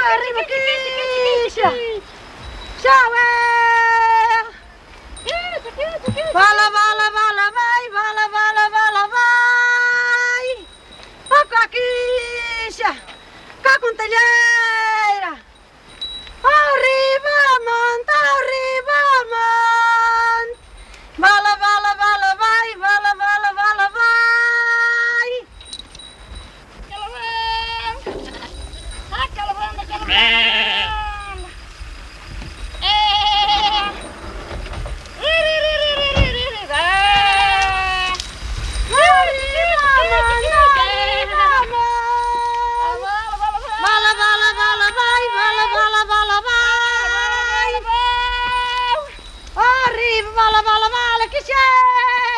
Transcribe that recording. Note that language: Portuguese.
arriba quixa. Tchau, é. Vala, vala, vala, vai, vala, vala, vala, vai. Ó com a quixa, cá com telheira. Arriba, monta, arriba, monta. Vala, vala, vala, vai, vala, vala, vala, vai. Aquela banda, aquela banda. Vala, vala, vala, vai, vala, vala, vala, vai. Arriba, vala, vala, vala, que cheio.